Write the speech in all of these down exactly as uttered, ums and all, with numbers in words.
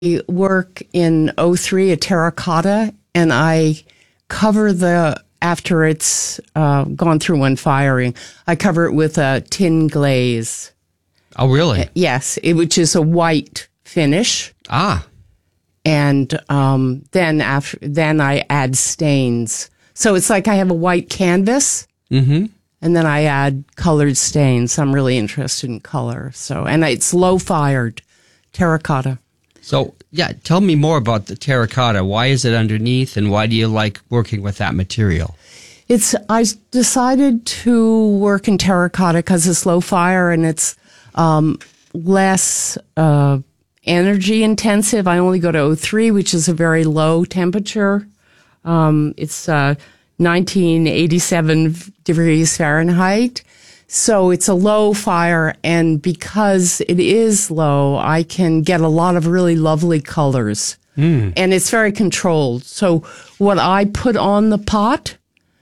work in oh three, a terracotta, and I cover the, after it's uh, gone through one firing, I cover it with a tin glaze. Oh, really? Yes, it, which is a white finish. Ah. And um, then after, then I add stains. So it's like I have a white canvas, mm-hmm. and then I add colored stains. I'm really interested in color. So, and it's low-fired terracotta. So, yeah, tell me more about the terracotta. Why is it underneath, and why do you like working with that material? It's I decided to work in terracotta because it's low fire and it's um, less uh, energy intensive. I only go to oh three, which is a very low temperature. Um, it's uh, nineteen eighty-seven degrees Fahrenheit. So it's a low fire, and because it is low, I can get a lot of really lovely colors. Mm. And it's very controlled. So what I put on the pot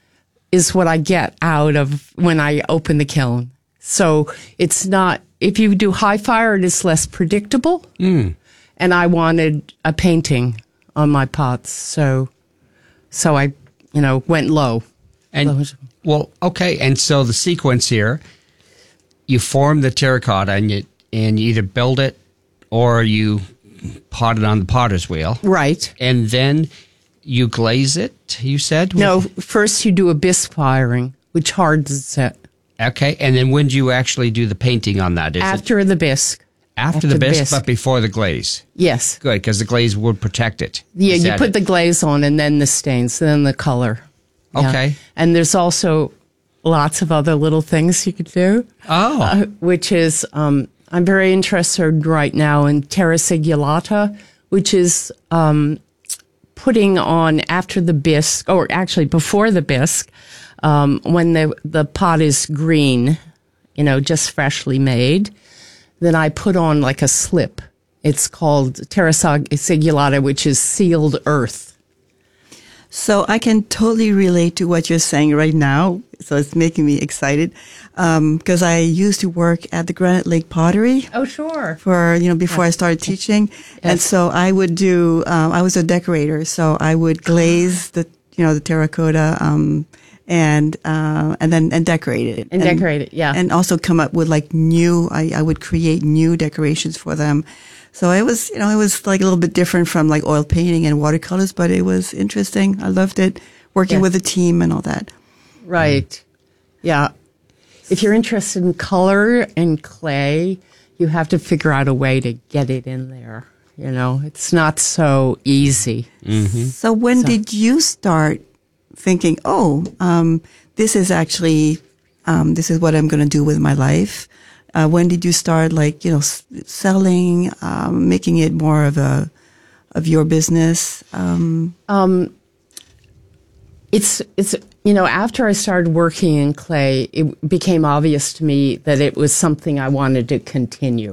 is what I get out of when I open the kiln. So it's not, if you do high fire, it is less predictable. Mm. And I wanted a painting on my pots. So, so I, you know, went low. And well, okay, and so the sequence here, you form the terracotta and you and you either build it or you pot it on the potter's wheel. Right. And then you glaze it, you said? No, first you do a bisque firing, which hardens it. Okay, and then when do you actually do the painting on that? Is After it the bisque. After, after the, the bisque, bisque, but before the glaze? Yes. Good, because the glaze would protect it. Yeah, Is you put it? the glaze on and then the stains, then the color. Okay. Yeah. And there's also lots of other little things you could do. Oh. Uh, which is, um, I'm very interested right now in terra sigillata, which is um, putting on after the bisque, or actually before the bisque, um, when the, the pot is green, you know, just freshly made, then I put on like a slip. It's called terra sigillata, which is sealed earth. So I can totally relate to what you're saying right now. So it's making me excited because um, I used to work at the Granite Lake Pottery. Oh, sure. For, you know, before I started teaching. Yes. And so I would do, um, I was a decorator. So I would glaze the, you know, the terracotta um, and uh, and then and decorate it. And, and decorate it, yeah. And also come up with like new, I, I would create new decorations for them. So it was, you know, it was like a little bit different from like oil painting and watercolors, but it was interesting. I loved it, working yeah. with a team and all that. Right. Yeah. If you're interested in color and clay, you have to figure out a way to get it in there. You know, it's not so easy. Mm-hmm. So when so. did you start thinking, oh, um, this is actually, um, this is what I'm going to do with my life? Uh, when did you start, like, you know, s- selling, um, making it more of a, of your business? Um, um, it's, it's, you know, after I started working in clay, it became obvious to me that it was something I wanted to continue.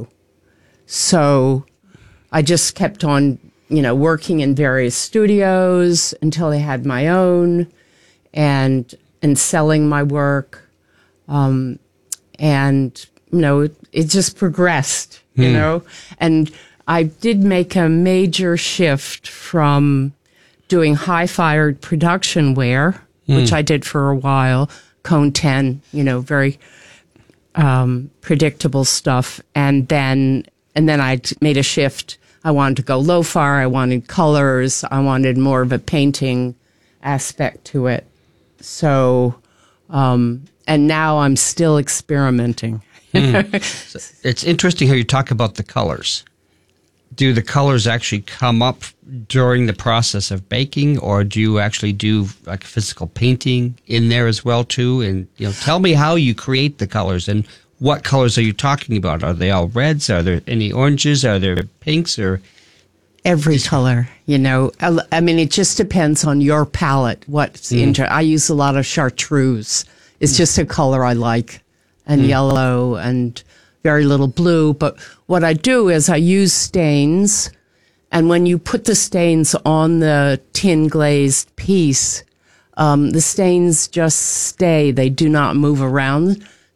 So I just kept on, you know, working in various studios until I had my own and, and selling my work. Um, and, you know, it, it just progressed, you hmm. know, and I did make a major shift from doing high-fired production ware, hmm. which I did for a while, Cone ten, you know, very um, predictable stuff, and then and then I made a shift. I wanted to go low-fire. I wanted colors. I wanted more of a painting aspect to it. So, um, and now I'm still experimenting. mm. So it's interesting how you talk about the colors. Do the colors actually come up during the process of baking, or do you actually do like physical painting in there as well too? And you know, tell me how you create the colors and what colors are you talking about? Are they all reds? Are there any oranges? Are there pinks? Or every color? You know, I, I mean, it just depends on your palette. What's mm. into? I use a lot of chartreuse. It's mm. just a color I like. And mm. yellow and very little blue. But what I do is I use stains. And when you put the stains on the tin glazed piece, um, the stains just stay. They do not move around.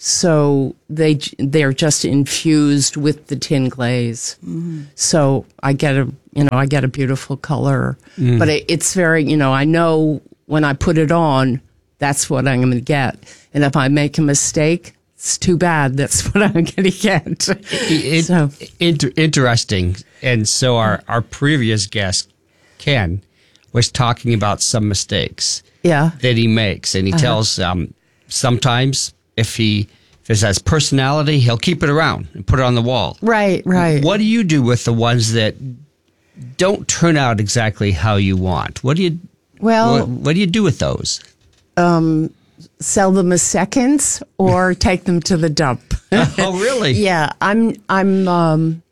So they they're just infused with the tin glaze. Mm. So I get a you know I get a beautiful color, mm. but it, it's very you know I know when I put it on, that's what I'm going to get. And if I make a mistake, it's too bad. That's what I'm going to get. It, so. inter- interesting. And so our our previous guest, Ken, was talking about some mistakes. Yeah. That he makes, and he uh-huh. tells um, sometimes. If he if it has personality, he'll keep it around and put it on the wall. Right, right. What do you do with the ones that don't turn out exactly how you want? What do you well? What, what do you do with those? Um, sell them as seconds or take them to the dump. Oh, really? Yeah, I'm. I'm. Um,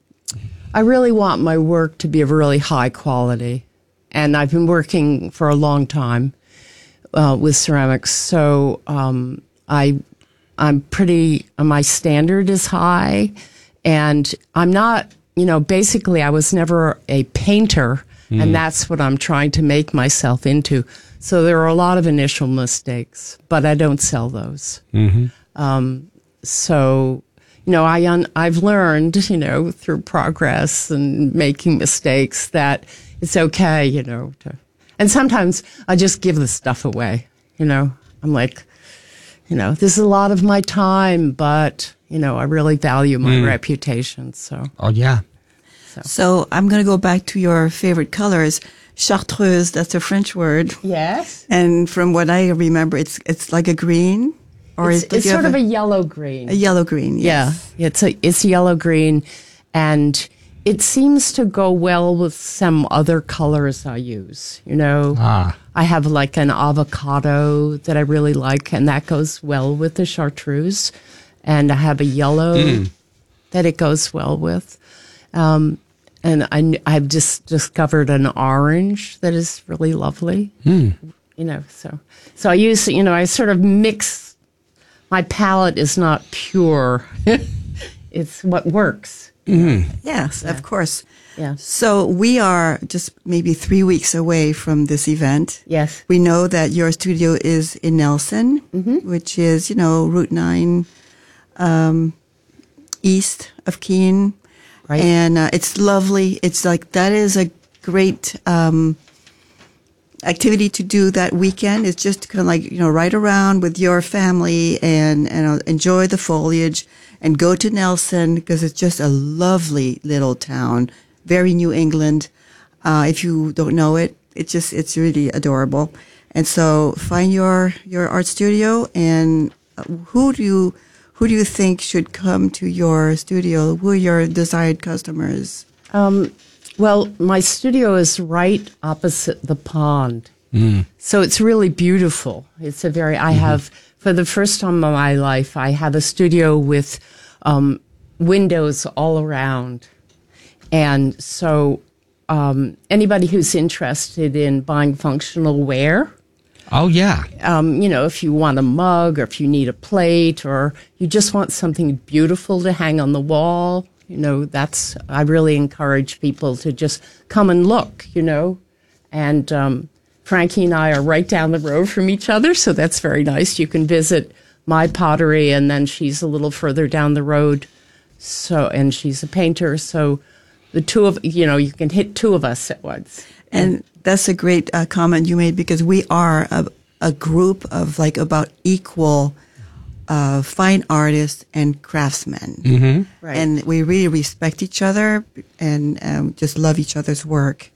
I really want my work to be of really high quality, and I've been working for a long time uh, with ceramics, so um, I. I'm pretty, my standard is high, and I'm not, you know, basically I was never a painter, mm. and that's what I'm trying to make myself into. So there are a lot of initial mistakes, but I don't sell those. Mm-hmm. Um, so, you know, I un- I've learned, you know, through progress and making mistakes that it's okay, you know, to, and sometimes I just give the stuff away, you know, I'm like, you know, this is a lot of my time, but, you know, I really value my mm. reputation. So. Oh, yeah. So, so I'm going to go back to your favorite colors. Chartreuse, that's a French word. Yes. And from what I remember, it's it's like a green. Or it's, is, it's sort of a, a yellow green. A yellow green, yes. Yeah, it's a, it's yellow green. And it seems to go well with some other colors I use, you know. Ah. I have like an avocado that I really like, and that goes well with the chartreuse. And I have a yellow mm. that it goes well with. Um, and I, I've just discovered an orange that is really lovely. Mm. You know, so so I use, you know, I sort of mix. My palette is not pure. It's what works. Mm-hmm. Yes, yeah. Of course. Yeah. So we are just maybe three weeks away from this event. Yes. We know that your studio is in Nelson, mm-hmm. which is, you know, Route nine um, east of Keene. Right. And uh, it's lovely. It's like, that is a great um, activity to do that weekend. It's just kind of like, you know, ride around with your family and, and uh, enjoy the foliage. And go to Nelson because it's just a lovely little town, very New England. Uh, if you don't know it, it's just it's really adorable. And so find your your art studio. And who do you who do you think should come to your studio? Who are your desired customers? Um, well, my studio is right opposite the pond, mm. so it's really beautiful. It's a very I mm-hmm. have. For the first time in my life, I have a studio with um, windows all around. And so um, anybody who's interested in buying functional ware. Oh, yeah. Um, you know, if you want a mug or if you need a plate or you just want something beautiful to hang on the wall, you know, that's, I really encourage people to just come and look, you know, and, um, Frankie and I are right down the road from each other, so that's very nice. You can visit my pottery, and then she's a little further down the road. So, and she's a painter, so the two of you know you can hit two of us at once. And that's a great uh, comment you made because we are a, a group of like about equal uh, fine artists and craftsmen, mm-hmm. right. And we really respect each other and um, just love each other's work.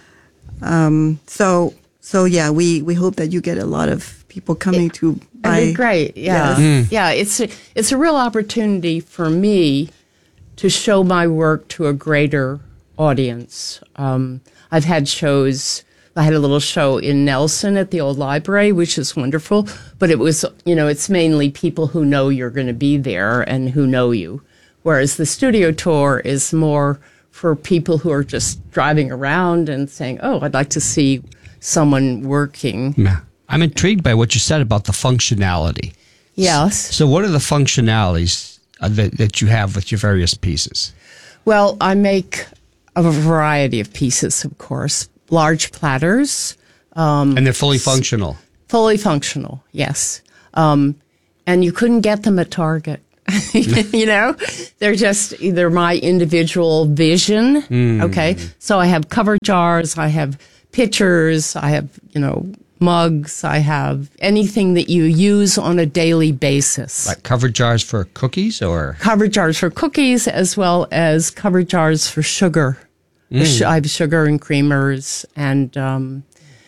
Um, so. So yeah, we, we hope that you get a lot of people coming it, to buy. It'd be great, yeah, yes. mm. yeah. It's a, it's a real opportunity for me to show my work to a greater audience. Um, I've had shows. I had a little show in Nelson at the old library, which is wonderful. But it was, you know, it's mainly people who know you're going to be there and who know you. Whereas the studio tour is more for people who are just driving around and saying, "Oh, I'd like to see someone working." Yeah. I'm intrigued by what you said about the functionality. Yes. So what are the functionalities uh, that, that you have with your various pieces? Well, I make a variety of pieces, of course. Large platters. Um, and they're fully functional? Fully functional, yes. Um, and you couldn't get them at Target. You know, they're just either my individual vision. Mm. Okay. So I have cover jars, I have pitchers, I have, you know, mugs, I have anything that you use on a daily basis. Like cover jars for cookies or? Cover jars for cookies as well as cover jars for sugar. Mm. I have sugar and creamers and, um,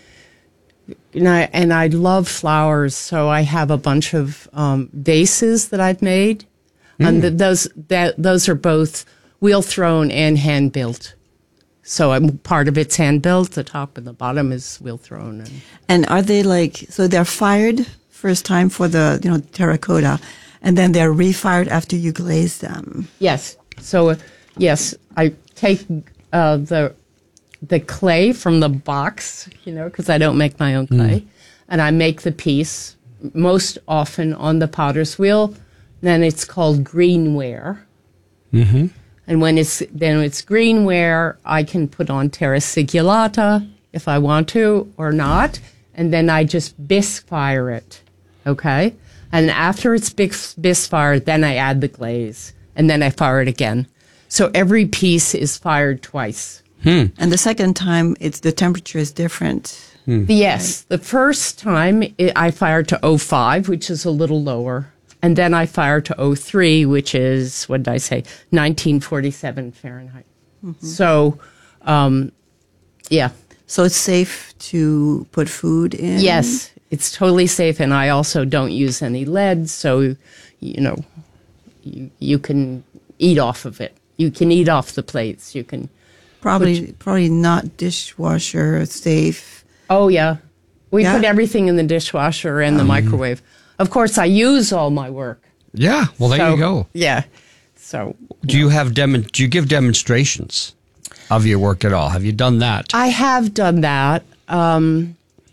And I, and I love flowers, so I have a bunch of um, vases that I've made, mm. and th- those that those are both wheel thrown and hand built. So I'm, part of it's hand built. The top and the bottom is wheel thrown. And, and are they like so? They're fired first time for the you know terracotta, and then they're refired after you glaze them. Yes. So uh, yes, I take uh, the. the clay from the box, you know, because I don't make my own clay. Mm. And I make the piece most often on the potter's wheel. Then it's called greenware. Mm-hmm. And when it's then it's greenware, I can put on terra sigillata if I want to or not. And then I just bisque fire it. Okay? And after it's bisque fired, then I add the glaze. And then I fire it again. So every piece is fired twice. Hmm. And the second time, it's the temperature is different. Hmm. Yes. The first time, it, I fired to oh five, which is a little lower. And then I fired to oh three, which is, what did I say, nineteen forty-seven Fahrenheit. Mm-hmm. So, um, yeah. So it's safe to put food in? Yes, it's totally safe. And I also don't use any lead. So, you know, you, you can eat off of it. You can eat off the plates. You can... Probably, Which, probably not dishwasher safe. Oh yeah, we yeah. put everything in the dishwasher and the um, microwave. Of course, I use all my work. Yeah, well, there so, you go. Yeah. So, do you, you have dem- Do you give demonstrations of your work at all? Have you done that? I have done that. Um,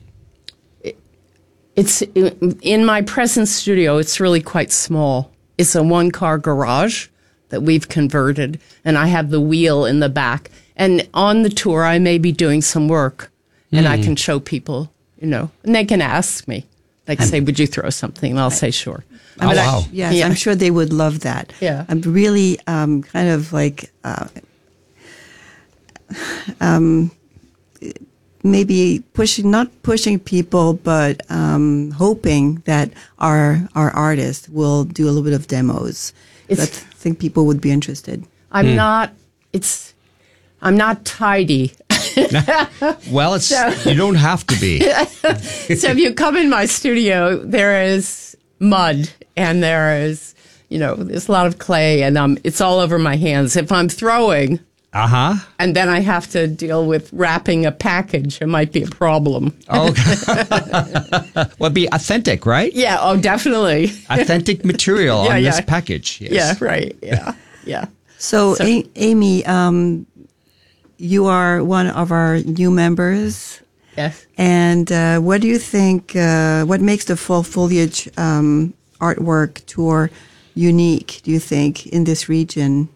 it, it's in my present studio. It's really quite small. It's a one-car garage that we've converted, and I have the wheel in the back. And on the tour, I may be doing some work, and mm. I can show people, you know, and they can ask me. Like, say, would you throw something? And I'll say, sure. Oh, but wow. I, yes, yeah. I'm sure they would love that. Yeah. I'm really um, kind of like uh, um, maybe pushing, not pushing people, but um, hoping that our our artists will do a little bit of demos. I think people would be interested. I'm mm. not, it's, I'm not tidy. Well, it's so, you don't have to be. So if you come in my studio, there is mud and there is, you know, there's a lot of clay and um, it's all over my hands. If I'm throwing, uh-huh. and then I have to deal with wrapping a package, it might be a problem. Oh, well, be authentic, right? Yeah, oh, definitely. Authentic material yeah, on yeah. this package. Yes. Yeah, right. Yeah, yeah. So, so a- Amy, um, you are one of our new members. Yes. And uh, what do you think, uh, what makes the Full Foliage um, artwork tour unique, do you think, in this region?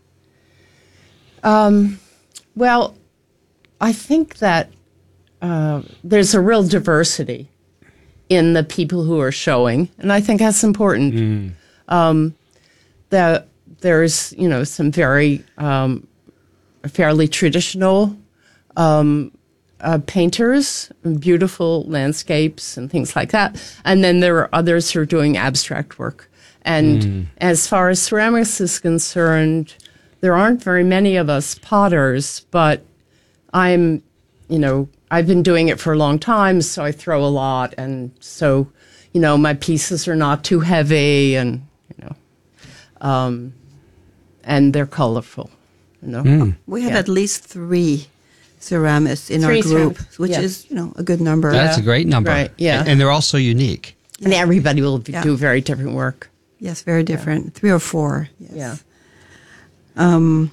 Um, well, I think that uh, there's a real diversity in the people who are showing, and I think that's important. Mm. Um, the, there's, you know, some very um, fairly traditional um, uh, painters, beautiful landscapes and things like that, and then there are others who are doing abstract work. And mm. as far as ceramics is concerned, there aren't very many of us potters, but I'm, you know, I've been doing it for a long time, so I throw a lot. And so, you know, my pieces are not too heavy and, you know, um, and they're colorful, you know. Mm. We have yeah. at least three ceramists in three our group, ceram- which yeah. is, you know, a good number. That's yeah. a great number. Right, yeah. And, and they're also unique. And everybody will yeah. do very different work. Yes, very different. Yeah. Three or four. Yes. Yeah. Um,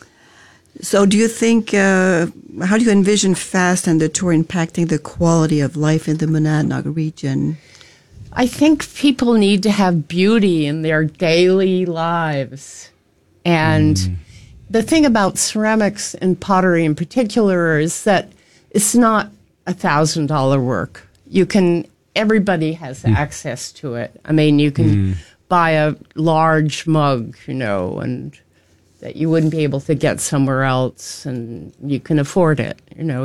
so do you think, uh, how do you envision FAST and the tour impacting the quality of life in the Monadnock region? I think people need to have beauty in their daily lives. And mm. the thing about ceramics and pottery in particular is that it's not a thousand dollar work. You can everybody has access to it. I mean, you can mm. buy a large mug, you know, and that you wouldn't be able to get somewhere else, and you can afford it, you know.